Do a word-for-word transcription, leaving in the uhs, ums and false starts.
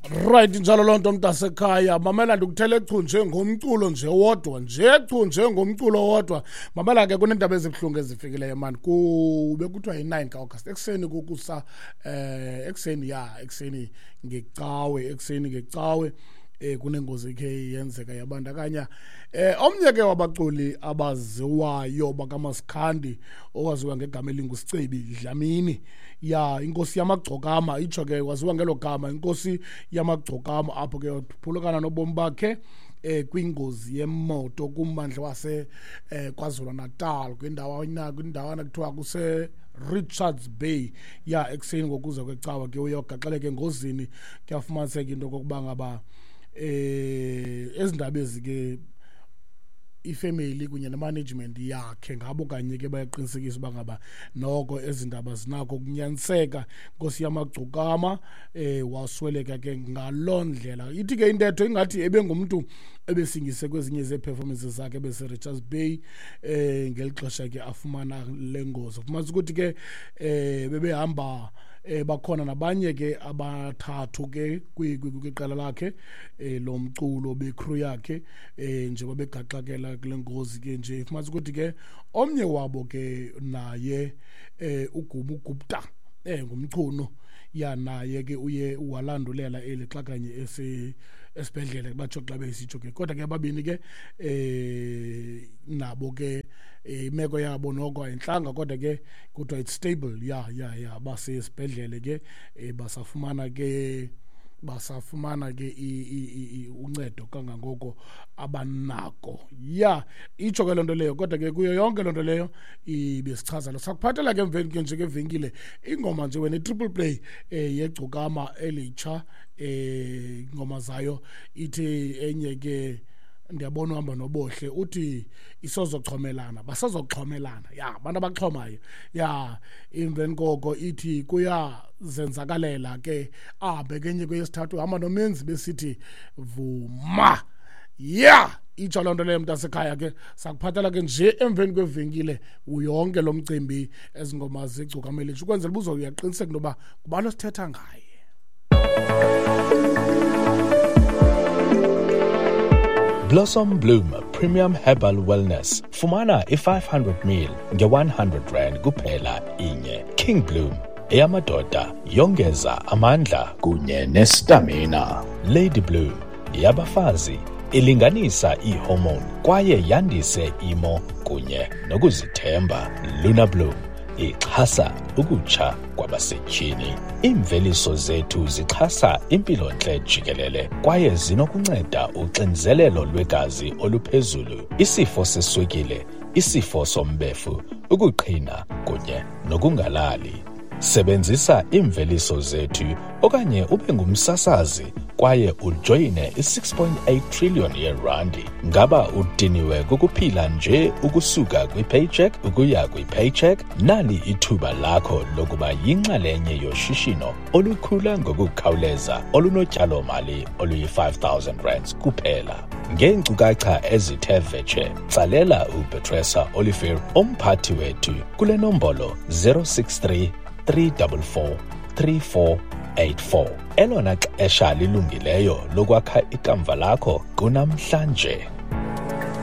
Right, njalo lonto mntasekhaya mamela ndikuthele echunje ngomculo nje wodwa nje echunje ngomculo wodwa mamela ke kunendaba ezibhlungu ezifikileyo man kube kuthiwa yi-nine ka-August ekseni kukusa eh ekseni ya ekseni ngecawe ekseni ngecawe eh kunengozi ke yenzeka yabandakanya eh omnye ke wabaculi abaziwayo bakaMasikhandi owaziwa ngegama elinguSicebi Dlamini ya inkosi yamagcokama itsho ke waziwa ngelo gama inkosi yamagcokama apho ke waphulukana nobomi bakhe eh kwingozi yemoto kummandla wase eh KwaZulu Natal kwindawo kwindawana kuthiwa kuse Richards Bay ya ekseni ngokuza kwecawa ke uyogaxeleke engozini kuyafumaniseka into kokuba ngaba eh ezindaba ezike ifamily kunye nemanagement yakhe ngabo kanye ke bayaqinisekisa uba ngaba noko ezindaba zinako kunyaniseka inkosi yamagcokama eh wasweleka ke ngalondlela ithi ke intetho ingathi ebengumuntu ebesingise kwezinye ze performances zakhe bese Richards Bay eh ngelixesha ke afumana lengozi kumazi ukuthi ke eh bebehamba eh bakhona nabanye ke abathathu ke kwiqala lakhe eh lo mculo becrew yakhe eh njengoba begaxakela kule ngozi ke nje fumanisa ukuthi ke omnye wabo ke naye eh uGubu Gupta eh ngumchuno ya naye ke uye walandulela eli xa kanye ese esibhedlele batsho xa besitsho ke kodwa ke babini ke eh nabo ke imeko yabo noko inhlanga kodwa ke kuthiwa it's stable ya ya ya base esibhedlele ke basafumana ke basafumana ke uncedo kangangoko abanako ya itsho ke lonto leyo kodwa ke kuyo yonke lonto leyo ibesichaza lo sakuphathela ke emveni ke nje ke venkile ingoma nje wena triple play yegcokama elitsha eh ingoma zayo ithi enye ke ndiyabona uhamba nobohle uthi isozoxhomelana basazoxhomelana ya abantu abaxhomayo ya emveni koko ithi kuyazenzakalela ke abe kenye kwesithathu hamba nomenzi besithi vuma ya itsho lonto leyo mntasekhaya ke sakuphathela ke nje emveni kwevenkile uyonke lo mcimbi ezingoma zegcokama elitsha ukwenzela ubuzo uyaqiniseka noba kubalo sithetha ngaye. Blossom Bloom Premium Herbal Wellness. Fumana i five hundred milliliters nge one hundred rand kuphela inye. King Bloom eyamadoda yongeza amandla kunye nestamina. Lady Bloom yabafazi ilinganisa ihormone kwaye yandise imo kunye nokuzithemba. Luna Bloom ixhasa ukutsha kwabasetyhini. Iimveliso zethu zixhasa impilontle jikelele kwaye zinokunceda uxinzelelo lwegazi oluphezulu, isifo seswekile, isifo sombefu, ukuqhina kunye nokungalali. Sebenzisa iimveliso zethu okanye ube ngumsasazi kwaye ujoyine i-six point eight trillion yerandi. Ngaba udiniwe kukuphila nje ukusuka kwi-paycheck ukuya kwi-paycheck? Nali ithuba lakho lokuba yinxalenye yoshishino olukhula ngokukhawuleza olunotyalo-mali oluyi-five thousand rands kuphela. Ngeenkcukacha ezithe vetshe, tsalela uPetressa Olivier omphathi wethu kule nombolo zero six three three four four three four eight four. Elona xesha lilungileyo lokwakha ikamva lakho kunamhlanje.